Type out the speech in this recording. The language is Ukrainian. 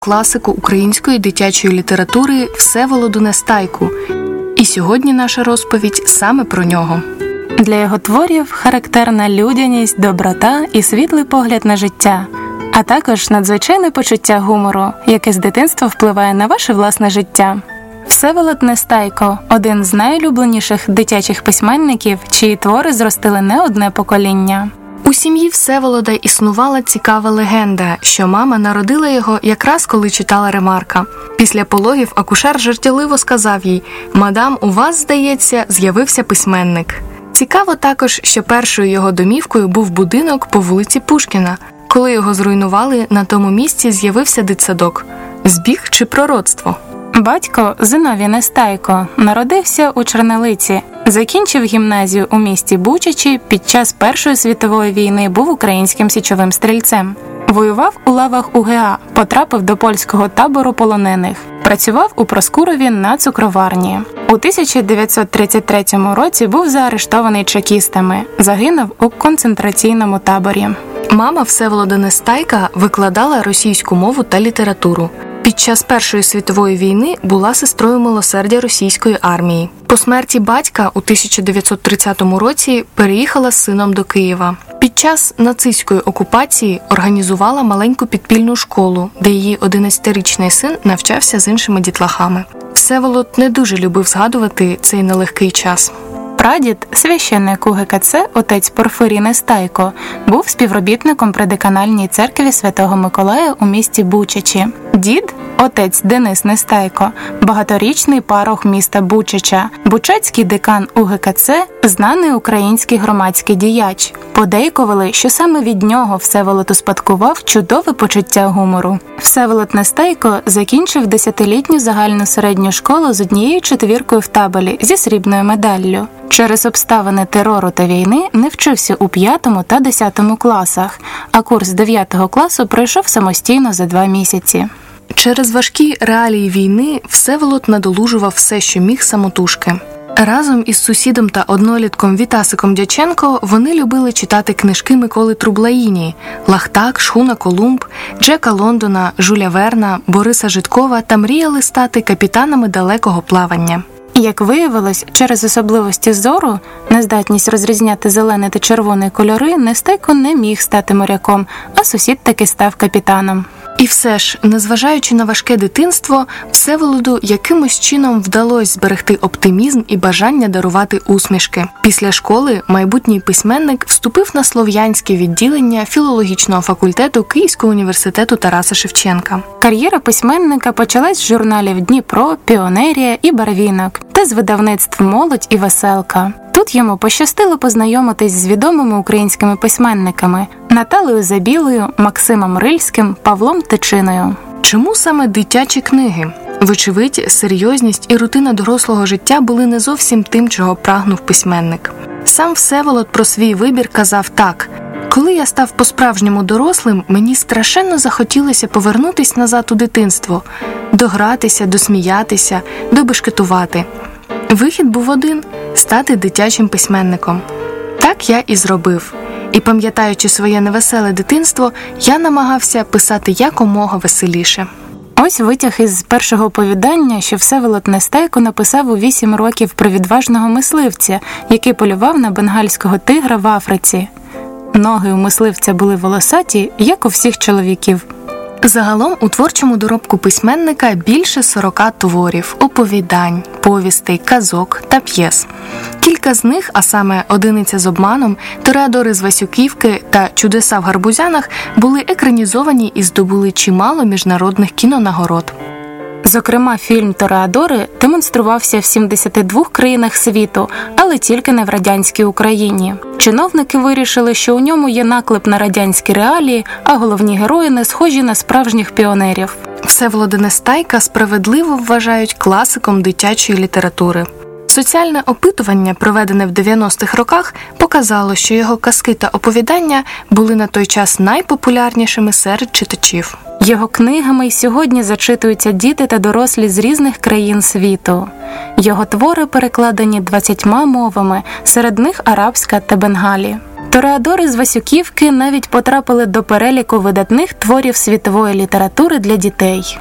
класику української дитячої літератури Всеволоду Нестайку. І сьогодні наша розповідь саме про нього. Для його творів характерна людяність, доброта і світлий погляд на життя, а також надзвичайне почуття гумору, яке з дитинства впливає на ваше власне життя. Всеволод Нестайко – один з найулюбленіших дитячих письменників, чиї твори зростили не одне покоління. У сім'ї Всеволода існувала цікава легенда, що мама народила його якраз коли читала Ремарка. Після пологів акушер жартівливо сказав їй: «Мадам, у вас, здається, з'явився письменник». Цікаво також, що першою його домівкою був будинок по вулиці Пушкіна. Коли його зруйнували, на тому місці з'явився дитсадок. Збіг чи пророцтво? Батько Зиновій Нестайко народився у Чернелиці, закінчив гімназію у місті Бучачі, під час Першої світової війни був українським січовим стрільцем. Воював у лавах УГА, потрапив до польського табору полонених. Працював у Проскурові на цукроварні. У 1933 році був заарештований чекістами, загинув у концентраційному таборі. Мама Всеволода Нестайка викладала російську мову та літературу. Під час Першої світової війни була сестрою милосердя російської армії. По смерті батька у 1930 році переїхала з сином до Києва. Під час нацистської окупації організувала маленьку підпільну школу, де її 11-річний син навчався з іншими дітлахами. Всеволод не дуже любив згадувати цей нелегкий час. Прадід, священник УГКЦ, отець Порфирій Нестайко, був співробітником при деканальній церкві Святого Миколая у місті Бучачі. Дід, отець Денис Нестайко, багаторічний парох міста Бучача, бучацький декан УГКЦ, знаний український громадський діяч. Подейкували, що саме від нього Всеволод успадкував чудове почуття гумору. Всеволод Нестайко закінчив 10-літню загальну середню школу з однією четвіркою в табелі зі срібною медаллю. Через обставини терору та війни не вчився у 5 та 10 класах, а курс 9 класу пройшов самостійно за 2 місяці. Через важкі реалії війни Всеволод надолужував все, що міг самотужки. Разом із сусідом та однолітком Вітасиком Дяченко вони любили читати книжки Миколи Трублаїні – «Лахтак», «Шхуна Колумб», Джека Лондона, Жюля Верна, Бориса Житкова та мріяли стати капітанами далекого плавання. Як виявилось, через особливості зору, нездатність розрізняти зелений та червоний кольори, Нестайко не міг стати моряком, а сусід таки став капітаном. І все ж, незважаючи на важке дитинство, Всеволоду якимось чином вдалося зберегти оптимізм і бажання дарувати усмішки. Після школи майбутній письменник вступив на слов'янське відділення філологічного факультету Київського університету Тараса Шевченка. Кар'єра письменника почалась з журналів «Дніпро», «Піонерія» і «Барвінок» та з видавництв «Молодь» і «Веселка». Тут йому пощастило познайомитись з відомими українськими письменниками Наталею Забілою, Максимом Рильським, Павлом Тичиною. Чому саме дитячі книги? Вочевидь, серйозність і рутина дорослого життя були не зовсім тим, чого прагнув письменник. Сам Всеволод про свій вибір казав так: «Коли я став по-справжньому дорослим, мені страшенно захотілося повернутись назад у дитинство, догратися, досміятися, добешкетувати. Вихід був один – стати дитячим письменником. Так я і зробив. І пам'ятаючи своє невеселе дитинство, я намагався писати якомога веселіше». Ось витяг із першого оповідання, що Всеволод Нестайко написав у 8 років про відважного мисливця, який полював на бенгальського тигра в Африці. Ноги у мисливця були волосаті, як у всіх чоловіків. Загалом у творчому доробку письменника більше 40 творів, оповідань, повістей, казок та п'єс. Кілька з них, а саме «Одиниця з обманом», «Тореадори з Васюківки» та «Чудеса в Гарбузянах» були екранізовані і здобули чимало міжнародних кінонагород. Зокрема, фільм «Тореадори» демонструвався в 72 країнах світу, але тільки не в радянській Україні. Чиновники вирішили, що у ньому є наклеп на радянські реалії, а головні герої не схожі на справжніх піонерів. Всеволода Нестайка справедливо вважають класиком дитячої літератури. Соціальне опитування, проведене в 90-х роках, показало, що його казки та оповідання були на той час найпопулярнішими серед читачів. Його книгами й сьогодні зачитуються діти та дорослі з різних країн світу. Його твори перекладені 20 мовами, серед них арабська та бенгалі. Тореадори з Васюківки навіть потрапили до переліку видатних творів світової літератури для дітей.